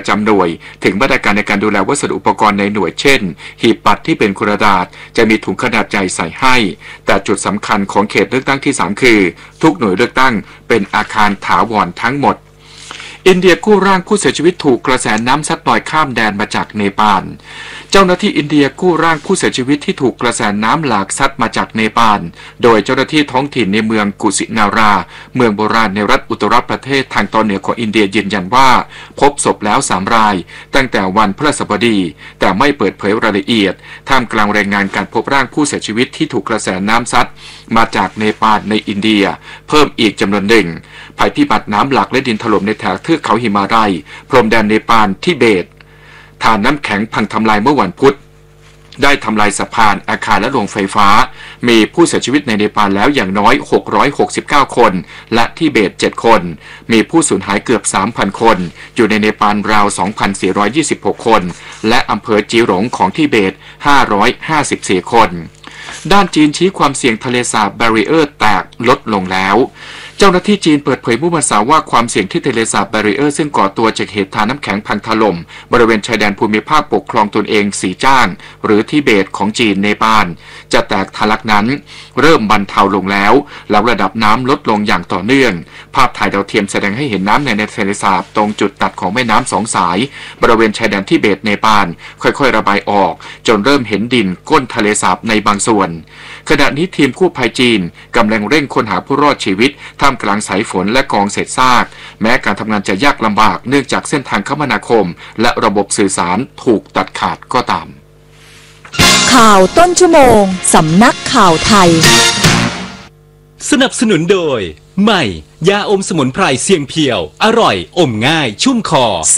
จำหน่วยถึงมาตรการในการดูแลวัสดุอุปกรณ์ในหน่วยเช่นหีบบัตรที่เป็นกระดาษจะมีถุงขนาดใหญ่ใส่ให้แต่จุดสำคัญของเขตเลือกตั้งที่3คือทุกหน่วยเลือกตั้งเป็นอาคารถาวรทั้งหมดอินเดียกู้ร่างผู้เสียชีวิตถูกกระแสน้ำซัดลอยข้ามแดนมาจากเนปาลเจ้าหน้าที่อินเดียกู้ร่างผู้เสียชีวิตที่ถูกกระแสน้ำหลากซัดมาจากเนปาลโดยเจ้าหน้าที่ท้องถิ่นในเมืองกุสินาราเมืองโบราณในรัฐอุตตรประเทศทางตอนเหนือของอินเดียยืนยันว่าพบศพแล้ว3 รายตั้งแต่วันพฤหัสบดีแต่ไม่เปิดเผยรายละเอียดท่ามกลางรายงานการพบร่างผู้เสียชีวิตที่ถูกกระแสน้ำซัดมาจากเนปาลในอินเดียเพิ่มอีกจำนวนหนึ่งภัยพิบัติน้ำหลากและดินถล่มในแถบเทือกเขาหิมาลัยพรมแดนเนปาลทิเบตฐานน้ำแข็งพังทำลายเมื่อวันพุธได้ทำลายสะพานอาคารและโรงไฟฟ้ามีผู้เสียชีวิตในเนปาลแล้วอย่างน้อย669คนและทิเบต7คนมีผู้สูญหายเกือบ 3,000 คนอยู่ในเนปาลราว 2,426 คนและอำเภอจีหลงของทิเบต554 คนด้านจีนชี้ความเสี่ยงทะเลสาบแบรีเออร์แตกลดลงแล้วเจ้าหน้าที่จีนเปิดเผยเมื่อวันเสาร์ว่าความเสี่ยงที่ทะเลสาบแบรีเออร์ซึ่งก่อตัวจากเหตุทานน้ำแข็งพังถล่มบริเวณชายแดนภูมิภาคปกครองตนเองสีจ้างหรือทิเบตของจีนเนปาลจะแตกทะลักนั้นเริ่มบรรเทาลงแล้วระดับน้ำลดลงอย่างต่อเนื่องภาพถ่ายดาวเทียมแสดงให้เห็นน้ำในทะเลสาบตรงจุดตัดของแม่น้ำ2 สายบริเวณชายแดนทิเบตเนปาลค่อยๆระบายออกจนเริ่มเห็นดินก้นทะเลสาบในบางส่วนขณะนี้ทีมกู้ภัยจีนกำลังเร่งค้นหาผู้รอดชีวิตท่ามกลางสายฝนและกองเศษซากแม้การทำงานจะยากลำบากเนื่องจากเส้นทางคมนาคมและระบบสื่อสารถูกตัดขาดก็ตามข่าวต้นชั่วโมงสำนักข่าวไทยสนับสนุนโดยใหม่ยาอมสมุนไพรเสียงเพียวอร่อยอมง่ายชุ่มคอ